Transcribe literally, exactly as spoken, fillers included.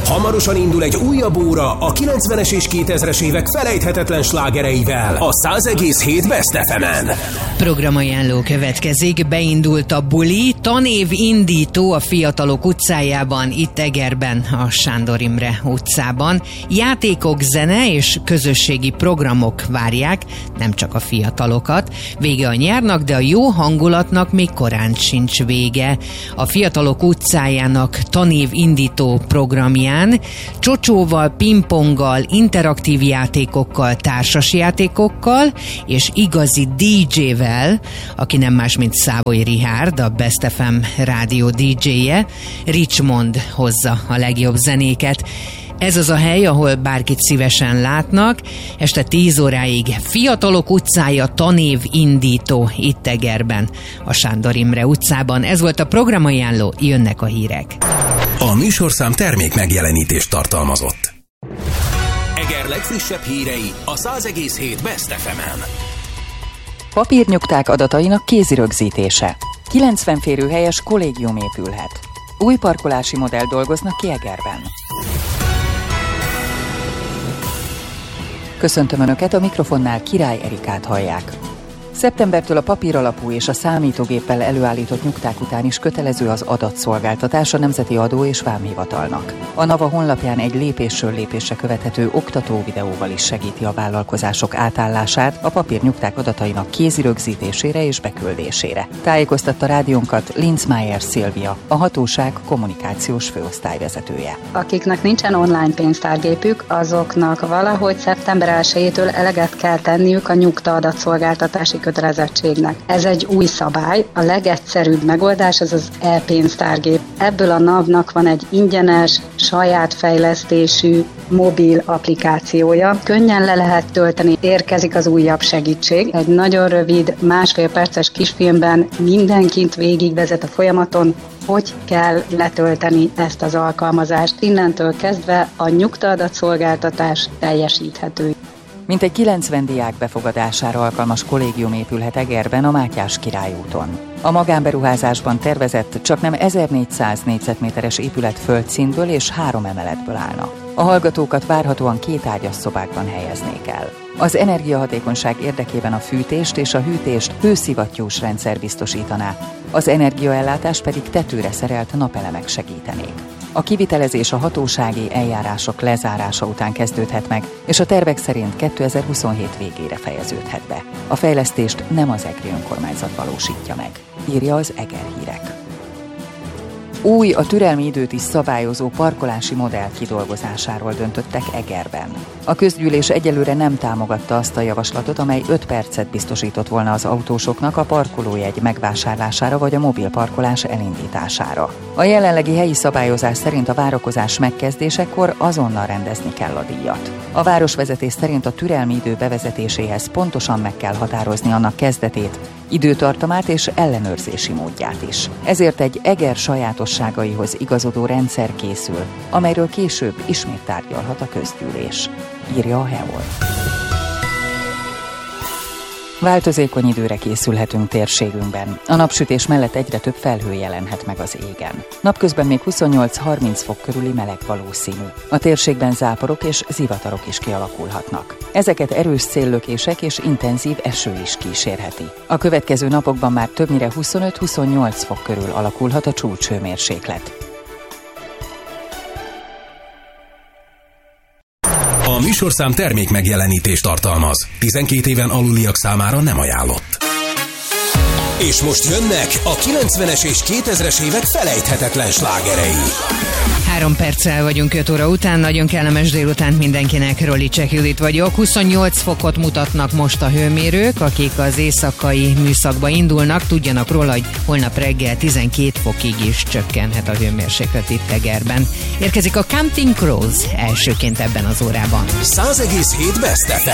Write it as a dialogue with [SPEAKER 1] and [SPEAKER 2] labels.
[SPEAKER 1] Hamarosan indul egy újabb óra a kilencvenes és kétezres évek felejthetetlen slágereivel a száz egész hét Best ef emen.
[SPEAKER 2] Programajánló következik, beindult a buli, tanév indító a Fiatalok utcájában, itt Egerben, a Sándor Imre utcában. Játékok, zene és közösségi programok várják, nem csak a fiatalokat. Vége a nyárnak, de a jó hangulatnak még korán sincs vége. A Fiatalok utcájának tanév indító programján csocsóval, pingponggal, interaktív játékokkal, társasjátékokkal és igazi dé dzsével, aki nem más, mint Szávói Richárd, a Best ef em rádió dé dzséje, Richmond hozza a legjobb zenéket. Ez az a hely, ahol bárkit szívesen látnak. Este tíz óráig Fiatalok utcája tanév indító itt Egerben, a Sándor Imre utcában. Ez volt a programajánló, jönnek a hírek.
[SPEAKER 1] A műsorszám termék megjelenítést tartalmazott. Eger legfrissebb hírei a száz egész hét Best ef emen.
[SPEAKER 3] Papírnyugták adatainak kézi rögzítése. kilencven férőhelyes kollégium épülhet. Új parkolási modell dolgoznak ki Egerben. Köszöntöm Önöket, a mikrofonnál Király Erikát hallják. Szeptembertől a papíralapú és a számítógéppel előállított nyugták után is kötelező az adatszolgáltatás a Nemzeti Adó és Vámhivatalnak. A NAVA honlapján egy lépésről lépésre követhető oktató videóval is segíti a vállalkozások átállását a papírnyugták adatainak kézi rögzítésére és beküldésére. Tájékoztatta rádiónkat Linzmeier Szilvia, a hatóság kommunikációs főosztályvezetője.
[SPEAKER 4] Akiknek nincsen online pénztárgépük, azoknak valahogy szeptember elsejétől eleget kell tenniük a nyugta adatszolgáltatási kötelezettségnek. Ez egy új szabály, a legegyszerűbb megoldás az az e-pénztárgép. Ebből a NAV-nak van egy ingyenes, saját fejlesztésű mobil applikációja. Könnyen le lehet tölteni, érkezik az újabb segítség. Egy nagyon rövid, másfél perces kisfilmben mindenkit végigvezet a folyamaton, hogy kell letölteni ezt az alkalmazást. Innentől kezdve a nyugta adatszolgáltatás teljesíthető.
[SPEAKER 3] Mintegy kilencven diák befogadására alkalmas kollégium épülhet Egerben a Mátyás Király úton. A magánberuházásban tervezett csaknem ezernégyszáz négyzetméteres épület földszintből és három emeletből állna. A hallgatókat várhatóan két ágyas szobákban helyeznék el. Az energiahatékonyság érdekében a fűtést és a hűtést hőszivattyús rendszer biztosítaná, az energiaellátást pedig tetőre szerelt napelemek segítenék. A kivitelezés a hatósági eljárások lezárása után kezdődhet meg, és a tervek szerint kétezer-huszonhét végére fejeződhet be. A fejlesztést nem az egri önkormányzat valósítja meg, írja az Eger Hírek. Új, a türelmi időt is szabályozó parkolási modell kidolgozásáról döntöttek Egerben. A közgyűlés egyelőre nem támogatta azt a javaslatot, amely öt percet biztosított volna az autósoknak a parkolójegy megvásárlására vagy a mobil parkolás elindítására. A jelenlegi helyi szabályozás szerint a várakozás megkezdésekor azonnal rendezni kell a díjat. A városvezetés szerint a türelmi idő bevezetéséhez pontosan meg kell határozni annak kezdetét, időtartamát és ellenőrzési módját is. Ezért egy Eger sajátosságaihoz igazodó rendszer készül, amelyről később ismét tárgyalhat a közgyűlés, írja a Heol. Változékony időre készülhetünk térségünkben. A napsütés mellett egyre több felhő jelenhet meg az égen. Napközben még huszonnyolc-harminc fok körüli meleg valószínű. A térségben záporok és zivatarok is kialakulhatnak. Ezeket erős széllökések és intenzív eső is kísérheti. A következő napokban már többnyire huszonöt-huszonnyolc fok körül alakulhat a csúcshőmérséklet.
[SPEAKER 1] A műsorszám termék megjelenítést tartalmaz. tizenkét éven aluliak számára nem ajánlott. És most jönnek a kilencvenes és kétezres évek felejthetetlen slágerei.
[SPEAKER 2] Három perccel vagyunk öt óra után, nagyon kellemes délután mindenkinek, Rolicek Judit vagyok. huszonnyolc fokot mutatnak most a hőmérők, akik az éjszakai műszakba indulnak, tudjanak róla, hogy holnap reggel tizenkét fokig is csökkenhet a hőmérséklet itt Egerben. Érkezik a Counting Crows elsőként ebben az órában.
[SPEAKER 1] száz egész hét Best ef